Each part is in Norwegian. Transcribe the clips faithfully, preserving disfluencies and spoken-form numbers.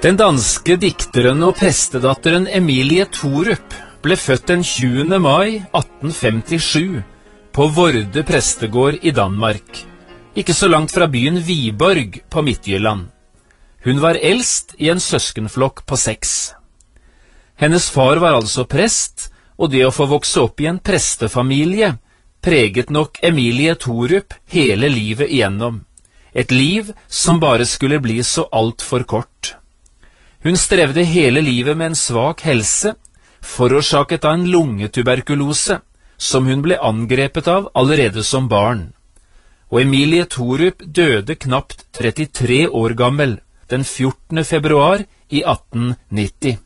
Den danske dikteren og prestedatteren Emilie Thorup ble født den tjuende mai atten femtisju på Vorde prestegård i Danmark, ikke så langt fra byen Viborg på Midtjylland. Hun var eldst i en søskenflokk på seks. Hennes far var altså prest, og det å få vokse opp i en prestefamilie preget nok Emilie Thorup hele livet igjennom. Et liv som bare skulle bli så alt for kort. Hun strevde hele livet med en svak helse, forårsaket av en lungetuberkulose, som hun ble angrepet av allerede som barn. Og Emilie Thorup døde knapt trettitre år gammel, den fjortende februar i atten nitti.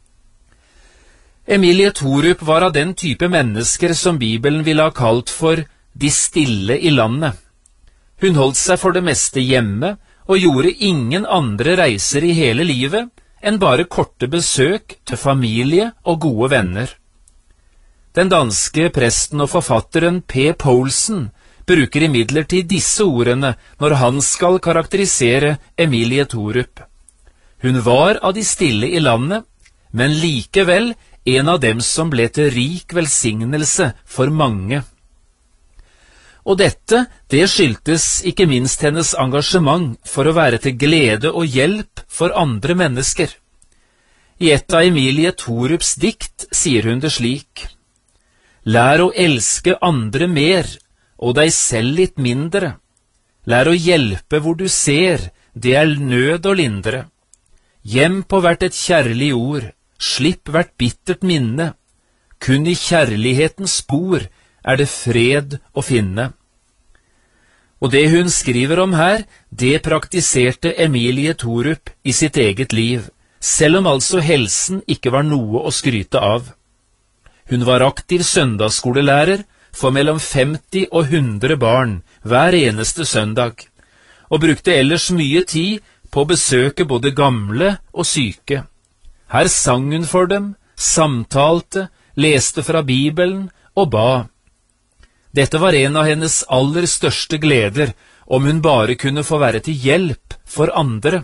Emilie Thorup var av den type mennesker som Bibelen ville ha kalt for de stille i landet. Hun holdt seg for det meste hjemme, og gjorde ingen andre reiser i hele livet enn bare korte besøk til familie og gode venner. Den danske presten og forfatteren P. Poulsen bruker imidlertid disse ordene når han skal karakterisere Emilie Thorup. Hun var av de stille i landet, men likevel en av dem som ble til rik velsignelse for mange. Og dette, det skyldtes ikke minst hennes engasjement for å være til glede og hjelp for andre mennesker. I et av Emilie Thorups dikt sier hun det slik: Lær å elske andre mer, og deg selv litt mindre. Lær å hjelpe hvor du ser, det er nød å lindre. Gjem på hvert et kjærlig ord, slipp hvert bittert minne. Kun i kjærlighetens spor er det fred å finne. Og det hun skriver om her, det praktiserte Emilie Thorup i sitt eget liv, selv om altså helsen ikke var noe å skryte av. Hun var aktiv søndagsskolelærer for mellom femti og hundre barn hver eneste søndag, og brukte ellers mye tid på å besøke både gamle og syke. Her sang hun for dem, samtalte, leste fra Bibelen og ba. Dette var en av hennes aller største gleder, om hun bare kunne få være til hjelp for andre.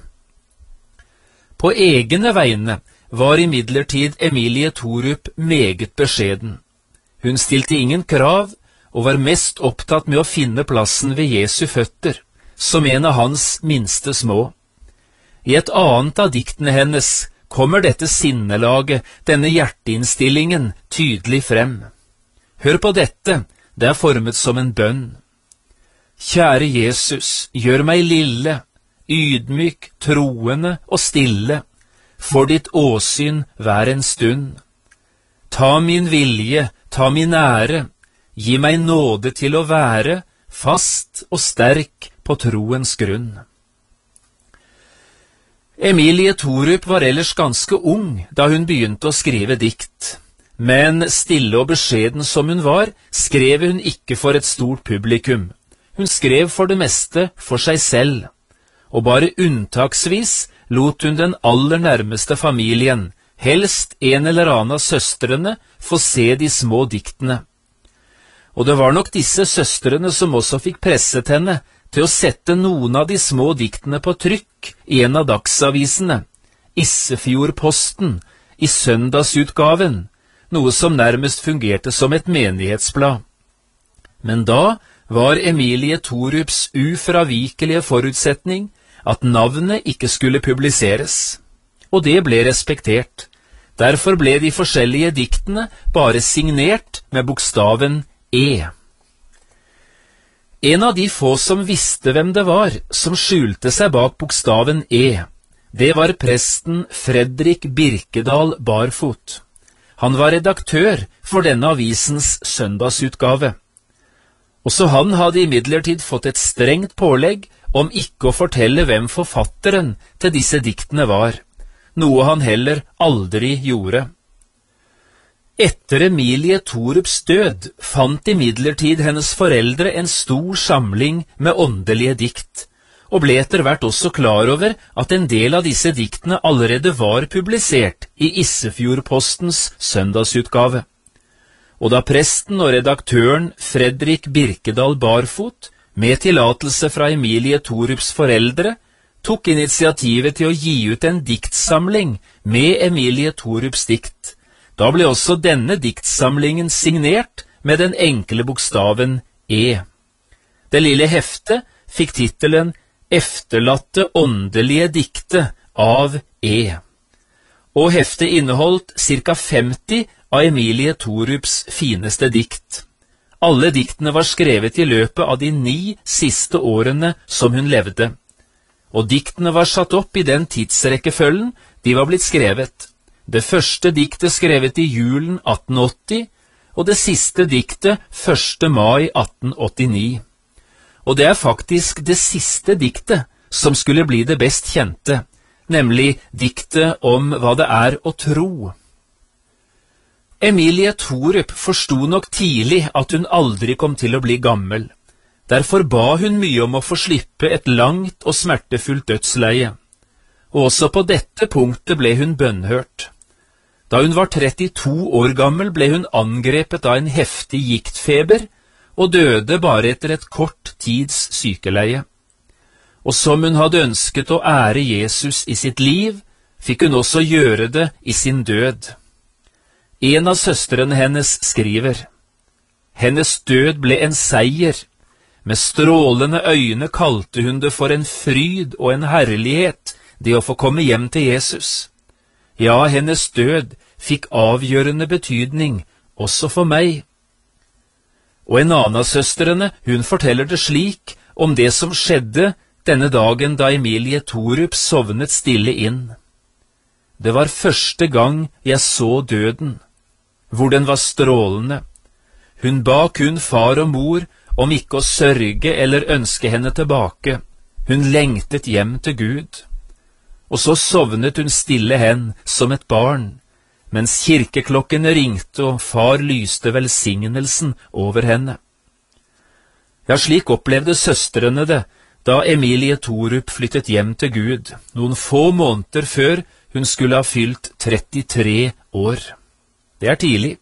På egne vegne var imidlertid Emilie Thorup meget beskjeden. Hun stilte ingen krav, og var mest opptatt med å finne plassen ved Jesu føtter, som en av hans minste små. I et annet av diktene hennes kommer dette sinnelaget, denne hjerteinnstillingen, tydelig frem. Hør på dette, det er formet som en bønn. Kjære Jesus, gjør meg lille, ydmyk, troende og stille, for ditt åsyn hver en stund. Ta min vilje, ta min ære, gi meg nåde til å være fast og sterk på troens grunn. Emilie Thorup var ellers ganske ung da hun begynte å skrive dikt. Men stille og beskjeden som hun var, skrev hun ikke for et stort publikum. Hun skrev for det meste for seg selv, og bare unntaksvis lot hun den aller nærmeste familien, helst en eller annen av søstrene, få se de små diktene. Og det var nok disse søstrene som også fikk presset henne til å sette noen av de små diktene på trykk i en av dagsavisene, Isefjordposten, i søndagsutgaven, noe som nærmest fungerte som et menighetsblad. Men da var Emilie Thorups ufravikelige forutsetning at navnet ikke skulle publiseres, og det ble respektert. Derfor ble de forskjellige diktene bare signert med bokstaven E. En av de få som visste hvem det var som skjulte seg bak bokstaven E, det var presten Fredrik Birkedal Barfot. Han var redaktør for denne avisens søndagsutgave. Også han hadde imidlertid fått et strengt pålegg om ikke å fortelle hvem forfatteren til disse diktene var, noe han heller aldri gjorde. Etter Emilie Thorups død fant imidlertid hennes foreldre en stor samling med åndelige dikt, og ble etter hvert også klar over at en del av disse diktene allerede var publisert i Isefjordpostens søndagsutgave. Og da presten og redaktøren Fredrik Birkedal Barfot, med tillatelse fra Emilie Thorups foreldre, tok initiativet til å gi ut en diktsamling med Emilie Thorups dikt. Da ble også denne diktsamlingen signert med den enkle bokstaven E. Det lille heftet fikk titelen Efterlatte åndelige dikte av E. Og heftet inneholdt cirka femti av Emilie Thorups fineste dikt. Alle diktene var skrevet i løpet av de ni siste årene som hun levde. Og diktene var satt opp i den tidsrekkefølgen de var blitt skrevet. Det første diktet skrevet i julen atten åtti, og det siste diktet første mai atten åttini. Og det er faktisk det siste diktet som skulle bli det best kjente, nemlig diktet om hva det er å tro. Emilie Thorup forsto nok tidlig at hun aldri kom til å bli gammel. Derfor ba hun mye om å få slippe et langt og smertefullt dødsleie. Og også på dette punktet ble hun bønnhørt. Da hun var trettito år gammel ble hun angrepet av en heftig giktfeber, og døde bare etter et kort tids sykeleie. Og som hun hadde ønsket å ære Jesus i sitt liv, fikk hun også gjøre det i sin død. En av søstrene hennes skriver: «Hennes død ble en seier. Med strålende øyne kalte hun det for en fryd og en herlighet, det å få komme hjem til Jesus. Ja, hennes død fikk avgjørende betydning, også for meg.» Og en annen av søstrene, hun forteller det slik om det som skjedde denne dagen da Emilie Thorup sovnet stille inn. «Det var første gang jeg så døden, hvor den var strålende. Hun ba kun far og mor om ikke å sørge eller ønske henne tilbake. Hun lengtet hjem til Gud. Og så sovnet hun stille hen som et barn, mens kirkeklokkene ringte og far lyste velsignelsen over henne. Ja, slik opplevde søstrene det da Emilie Thorup flyttet hjem til Gud, noen få måneder før hun skulle ha fylt trettitre år. Det er tidlig.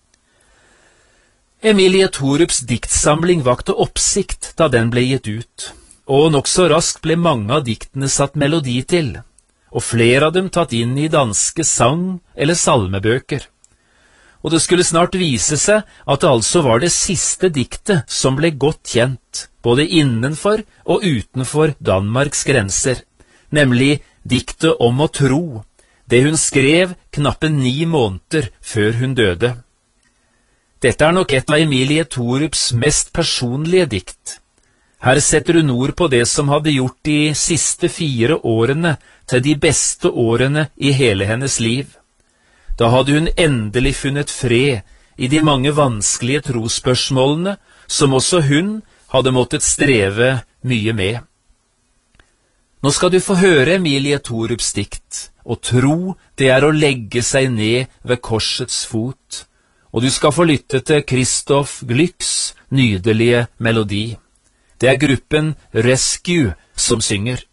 Emilie Thorups diktsamling vakte oppsikt da den ble gitt ut, og nokså raskt ble mange av diktene satt melodi til, og flere av dem tatt inn i danske sang- eller salmebøker. Og det skulle snart vise seg at det altså var det siste diktet som ble godt kjent, både innenfor og utenfor Danmarks grenser, nemlig diktet om å tro, det hun skrev knappe ni måneder før hun døde. Dette er nok et av Emilie Thorups mest personlige dikt. Her setter hun ord på det som hadde gjort de siste fire årene til de beste årene i hele hennes liv. Da hadde hun endelig funnet fred i de mange vanskelige trosspørsmålene som også hun hadde måttet streve mye med. Nå skal du få høre Emilie Thorups dikt, og tro det er å legge seg ned ved korsets fot, og du skal få lytte til Christoph Glücks nydelige melodi. Det er gruppen Rescue som synger.